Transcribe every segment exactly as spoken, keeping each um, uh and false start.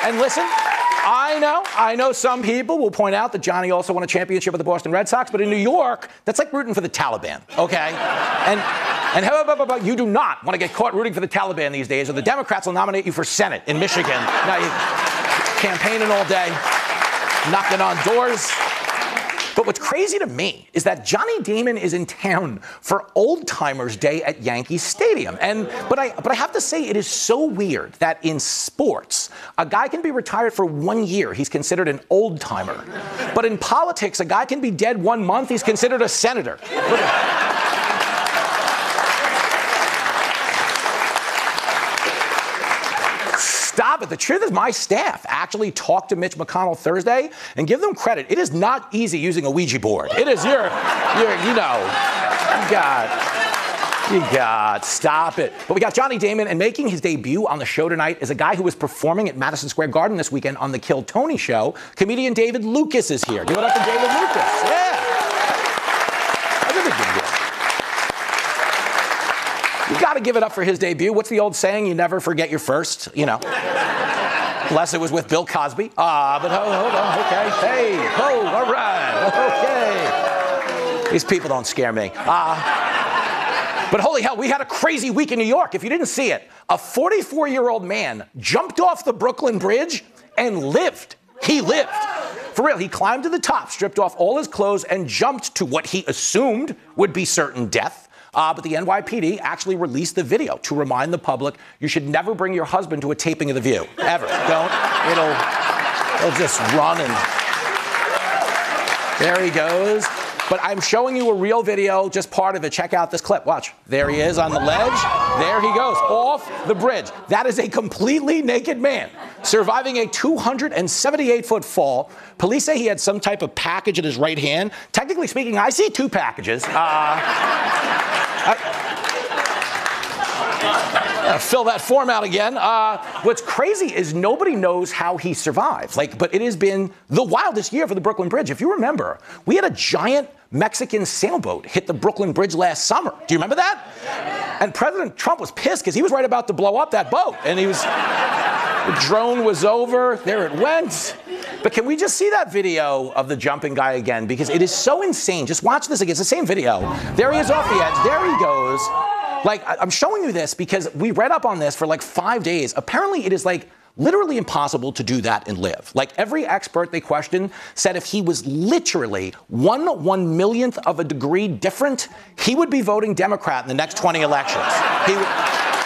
And listen, I know, I know some people will point out that Johnny also won a championship with the Boston Red Sox, but in New York, that's like rooting for the Taliban, okay? And and how about you do not want to get caught rooting for the Taliban these days, or the Democrats will nominate you for Senate in Michigan. Now you campaigning all day, knocking on doors. But what's crazy to me is that Johnny Damon is in town for Old Timers Day at Yankee Stadium. And but I but I have to say it is so weird that in sports, a guy can be retired for one year, he's considered an old timer. But in politics, a guy can be dead one month, he's considered a senator. Look at Stop it. The truth is my staff actually talked to Mitch McConnell Thursday, and give them credit. It is not easy using a Ouija board. It is your, your you know, you got, you got, stop it. But we got Johnny Damon, and making his debut on the show tonight is a guy who was performing at Madison Square Garden this weekend on the Kill Tony show. Comedian David Lucas is here. Give it up to David Lucas. Yeah. That's a big deal. You got to give it up for his debut. What's the old saying? You never forget your first, you know. Unless it was with Bill Cosby. Ah, but hold, hold on, okay. Hey, oh, all right, okay. These people don't scare me. Ah. Uh, but holy hell, we had a crazy week in New York. If you didn't see it, a forty-four-year-old man jumped off the Brooklyn Bridge and lived. He lived. For real, he climbed to the top, stripped off all his clothes, and jumped to what he assumed would be certain death. Uh, but the N Y P D actually released the video to remind the public you should never bring your husband to a taping of The View. Ever. Don't. It'll, it'll just run and... There he goes. But I'm showing you a real video, just part of it. Check out this clip. Watch. There he is on the ledge. There he goes, off the bridge. That is a completely naked man surviving a two hundred seventy-eight foot fall. Police say he had some type of package in his right hand. Technically speaking, I see two packages. Uh, I, uh, fill that form out again. Uh, what's crazy is nobody knows how he survived. Like, but it has been the wildest year for the Brooklyn Bridge. If you remember, we had a giant Mexican sailboat hit the Brooklyn Bridge last summer. Do you remember that? And President Trump was pissed because he was right about to blow up that boat. And he was, the drone was over, there it went. But can we just see that video of the jumping guy again? Because it is so insane. Just watch this again. It's the same video. There he is off the edge. There he goes. Like, I'm showing you this because we read up on this for like five days. Apparently, it is like literally impossible to do that and live. Like, every expert they questioned said if he was literally one one millionth of a degree different, he would be voting Democrat in the next twenty elections. He would.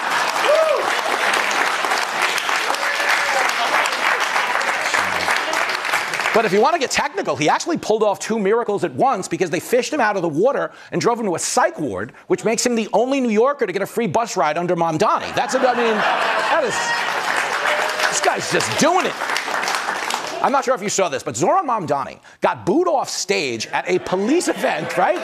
But if you want to get technical, he actually pulled off two miracles at once because they fished him out of the water and drove him to a psych ward, which makes him the only New Yorker to get a free bus ride under Mamdani. That's, a, I mean, that is, this guy's just doing it. I'm not sure if you saw this, but Zohran Mamdani got booed off stage at a police event, right?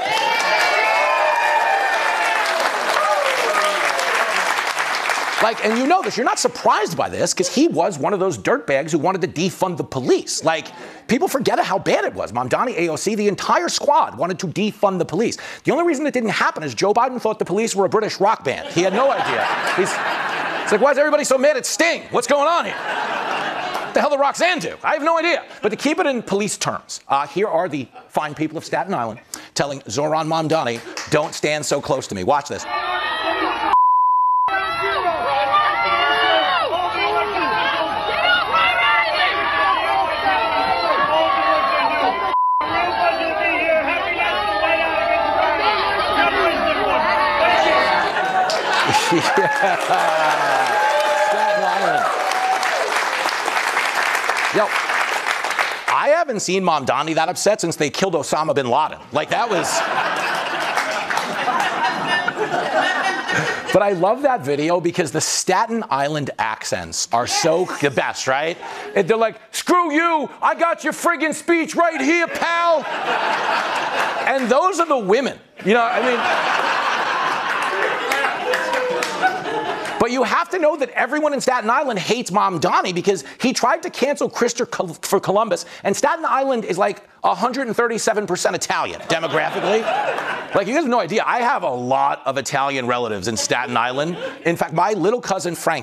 Like, and you know this, you're not surprised by this, because he was one of those dirtbags who wanted to defund the police. Like, people forget how bad it was. Mamdani, A O C, the entire squad wanted to defund the police. The only reason it didn't happen is Joe Biden thought the police were a British rock band. He had no idea. He's, it's like, why is everybody so mad at Sting? What's going on here? What the hell did Roxanne do? I have no idea. But to keep it in police terms, uh, here are the fine people of Staten Island telling Zohran Mamdani, don't stand so close to me. Watch this. Yeah. Staten Island. Yo, I haven't seen Mamdani that upset since they killed Osama bin Laden. Like, that was... But I love that video because the Staten Island accents are so the best, right? And they're like, screw you, I got your friggin' speech right here, pal. And those are the women. You know, I mean... But you have to know that everyone in Staten Island hates Mamdani because he tried to cancel Christopher Columbus, and Staten Island is like one hundred thirty-seven percent Italian demographically. Like, you guys have no idea. I have a lot of Italian relatives in Staten Island. In fact, my little cousin Frank